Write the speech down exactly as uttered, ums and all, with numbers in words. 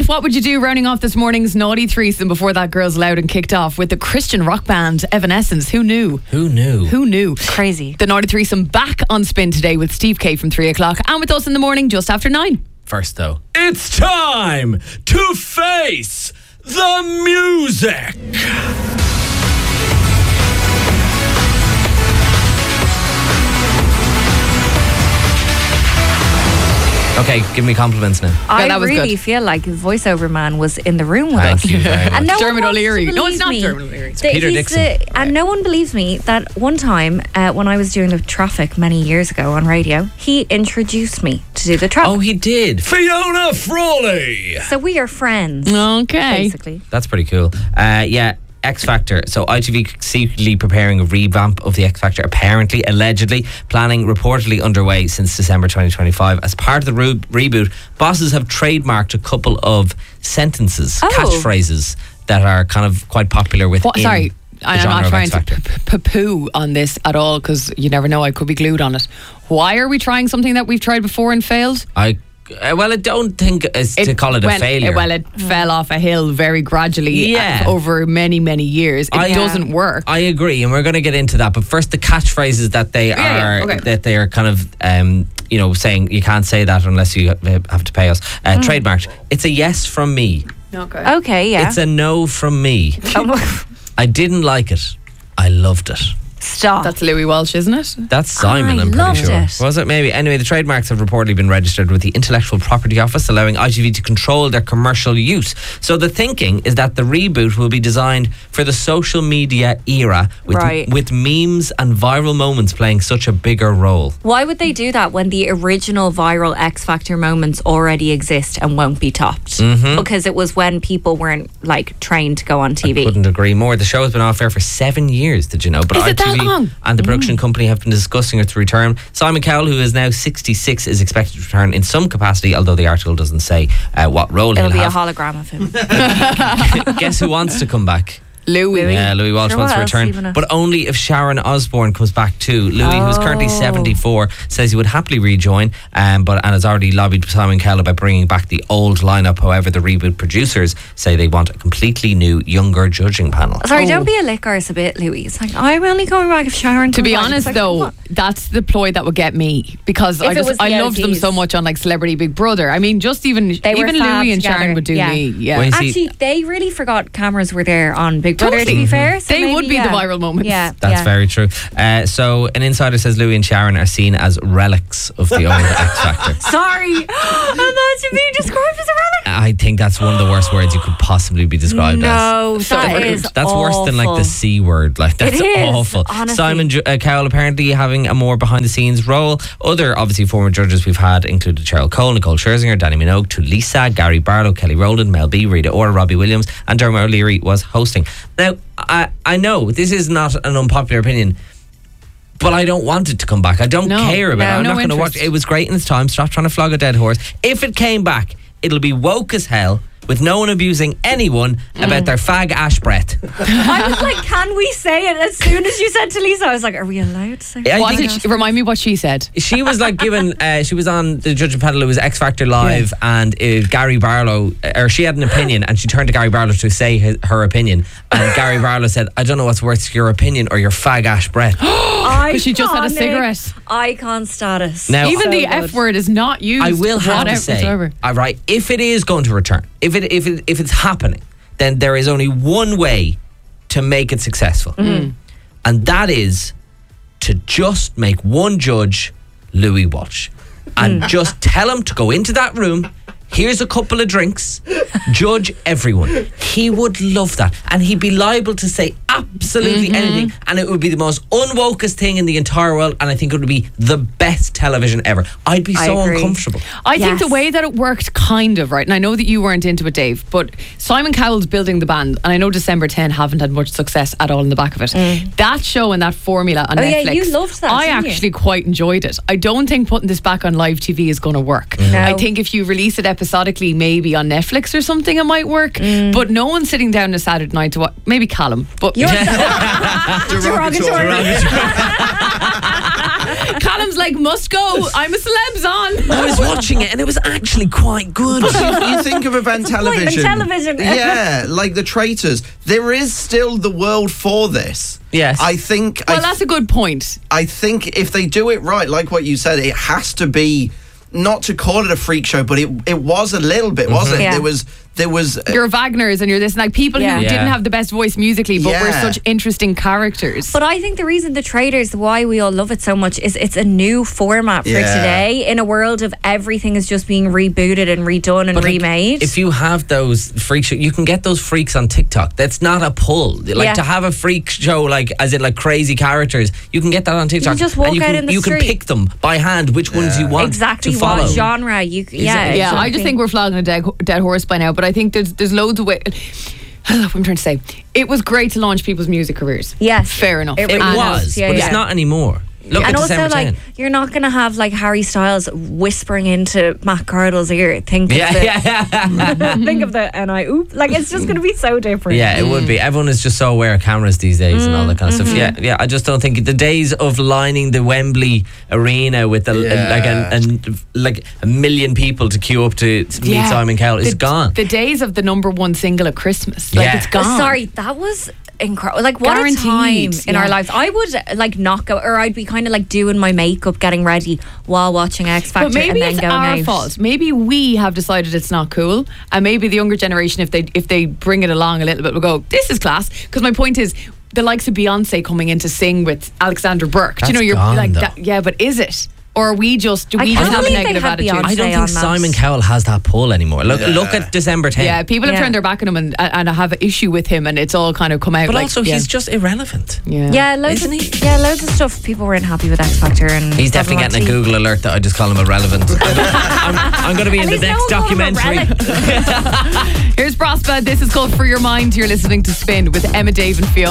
What would you do rounding off this morning's naughty threesome before that Girls Loud and kicked off with the Christian rock band Evanescence? Who knew? Who knew? Who knew? Crazy. The naughty threesome back on Spin today with Steve K from three o'clock and with us in the morning just after nine. First though, it's time to face the music. Okay, give me compliments now. I Yeah, that was really good. feel like the voiceover man was in the room with Thank us. you very much. And no Dermot one wants O'Leary. to No, it's believe not me Dermot O'Leary. It's that Peter he's Dixon. the- and no one believes me that one time uh, when I was doing the traffic many years ago on radio, he introduced me to do the traffic. Oh, he did. Fiona Frawley. So we are friends, Okay. basically. That's pretty cool. Uh, yeah, X Factor. So I T V secretly preparing a revamp of the X Factor, apparently, allegedly, planning reportedly underway since December twenty twenty-five. As part of the re- reboot, bosses have trademarked a couple of sentences, Oh. catchphrases that are kind of quite popular within What, sorry, the I'm genre not of trying X to Factor. p- p- poo on this at all because you never know, I could be glued on it. Why are we trying something that we've tried before and failed? I uh, well, I don't think it's to call it a went- failure. Well, it fell off a hill very gradually Yeah. uh, over many, many years. It I- doesn't work. I agree, and we're going to get into that. But first, the catchphrases that they Yeah, yeah, are okay. that they are kind of um, you know saying you can't say that unless you have to pay us. Uh, Hmm. Trademarked. It's a yes from me. okay. Okay, yeah. It's a no from me. I didn't like it. I loved it. Stop. That's Louis Walsh, isn't it? That's Simon, I I'm loved pretty sure. it. Was it? Maybe. Anyway, the trademarks have reportedly been registered with the Intellectual Property Office, allowing I T V to control their commercial use. So the thinking is that the reboot will be designed for the social media era with, Right. with memes and viral moments playing such a bigger role. Why would they do that when the original viral X Factor moments already exist and won't be topped? Mm-hmm. Because it was when people weren't like trained to go on T V. Couldn't agree more. The show has been off air for seven years, did you know? But Is it that I T V long? and the production company have been discussing its return. Simon Cowell, who is now sixty-six, is expected to return in some capacity, although the article doesn't say uh, what role It'll he'll be a have. hologram of him. Guess who wants to come back? Louis. Yeah, Louis Walsh Sure, wants to what else are you return, gonna- but only if Sharon Osbourne comes back too. Louis, who's currently Oh. seventy-four, says he would happily rejoin, um, but and has already lobbied Simon Cowell about bringing back the old lineup. However, the reboot producers say they want a completely new, younger judging panel. Sorry, Oh. don't be a lick arse a bit, Louis. It's like, I'm only coming back if Sharon To be comes back. honest, It's like, though, what? that's the ploy that would get me because If I it just was the I loved them O Gs. so much on like Celebrity Big Brother. I mean, just even They were even fab Louis and together, Sharon would do yeah. me. Yeah, Well, you see- Actually, they really forgot cameras were there on Big Brother, Totally. to be fair. So They maybe, would be the yeah. viral moments. Yeah, That's yeah. very true. Uh, so, an insider says Louis and Sharon are seen as relics of the old X Factor. Sorry. Imagine being described as a relic. I think that's one of the worst words you could possibly be described No, as. that That's- is That's worse than like the awful. C word. Like that's It is, awful. honestly. Simon Ju- uh, Cowell apparently having a more behind the scenes role. Other obviously former judges we've had included Cheryl Cole, Nicole Scherzinger, Danny Minogue, Tulisa, Gary Barlow, Kelly Rowland, Mel B, Rita Ora, Robbie Williams, and Dermot O'Leary was hosting. Now I I know this is not an unpopular opinion, but I don't want it to come back. I don't No, care about no, it. I'm no not going to watch interest. it. It was great in its time. Stop trying to flog a dead horse. If it came back, it'll be woke as hell with no one abusing anyone about their fag ash breath. I was like, can we say it? As soon as you said to Lisa, I was like, are we allowed to say it? I What think did she, remind me what she said. she was like given uh, she was on the judging panel. It was X Factor Live, and uh, Gary Barlow, uh, or she had an opinion, and she turned to Gary Barlow to say his, her opinion, and Gary Barlow said, "I don't know what's worse, your opinion or your fag ash breath." Because she just had a Iconic. cigarette. Icon status. Now- Even So the good. F word is not used. I will have to say, whatsoever. all right, if it is going to return, if it if it if it's happening, then there is only one way to make it successful, and that is to just make one judge Louis Walsh, and just tell him to go into that room. Here's a couple of drinks. Judge everyone. He would love that. And he'd be liable to say absolutely anything. And it would be the most unwokest thing in the entire world. And I think it would be the best television ever. I'd be I so agree. uncomfortable. I think the Yes. way that it worked, kind of, right, and I know that you weren't into it, Dave, but Simon Cowell's building the band, and I know December tenth haven't had much success at all in the back of it. That show and that formula on Oh, Netflix, yeah, you loved that, I didn't you? actually quite enjoyed it. I don't think putting this back on live T V is going to work. No. I think if you release it episodically, maybe on Netflix or or something, it might work. Mm. But no one's sitting down on a Saturday night to watch. Maybe Callum, but You're Derogatory. Callum's like, must go. I'm a celeb's on. I was watching it and it was actually quite good. You think of event television. television. Yeah, like The Traitors. There is still the world for this. Yes. I think. Well, I, that's a good point. I think if they do it right, like what you said, it has to be. Not to call it a freak show, but it it was a little bit, wasn't it? Yeah. There was there was. Uh, You're Wagners and you're this, like people Yeah. who Yeah. didn't have the best voice musically, but were Yeah. such interesting characters. But I think the reason The Traitors, why we all love it so much, is it's a new format for Yeah. today in a world of everything is just being rebooted and redone and But, like, remade. if you have those freak show, you can get those freaks on TikTok. That's not a pull. Like Yeah. to have a freak show, like as in like crazy characters, you can get that on TikTok. just walk and you out can, in the you can street. pick them by hand which ones you want exactly to follow. what genre you yeah yeah, exactly. I just think we're flogging a dead, dead horse by now. But I think there's there's loads of ways. What I'm trying to say, it was great to launch people's music careers. Yes. Fair enough. It It And- was, yeah, but yeah. it's not anymore. Look and at also December like tenth. you're not gonna have like Harry Styles whispering into Matt Cardle's ear. Think Yeah, of the, yeah, yeah. think of the and I oop like it's just gonna be so different. Yeah, it would be. Everyone is just so aware of cameras these days and all that kind of stuff. Yeah, yeah. I just don't think the days of lining the Wembley Arena with the, Yeah. like a, a like a million people to queue up to, to meet Yeah. Simon Cowell is the, gone. The days of the number one single at Christmas, like Yeah. it's gone. Sorry, that was incredible. Like what Guaranteed, a time in yeah. our lives. I would like not go, or I'd be kind of like doing my makeup, getting ready while watching X Factor, But maybe and then it's going our out. fault. Maybe we have decided it's not cool, and maybe the younger generation, if they if they bring it along a little bit, will go, "This is class." Because my point is, the likes of Beyonce coming in to sing with Alexander Burke. Do you That's know, you're gone, like, though. that, yeah, but is it? Or are we just do I we can't just have a believe they negative had attitude? Beyonce I don't on think that. Simon Cowell has that pull anymore. Look, Yeah. look at December tenth. Yeah, people have Yeah. turned their back on him and and have an issue with him, and it's all kind of come out. but like, also yeah. he's just irrelevant. yeah. Yeah, loads Isn't of he? yeah, loads of stuff. People weren't happy with X Factor, and He's definitely getting a Google alert that I just call him irrelevant. I'm, I'm going to be in the least no next one called him documentary. irrelevant. Here's Prospa. This is called Free Your Mind. You're listening to Spin with Emma, Dave, and Fiona.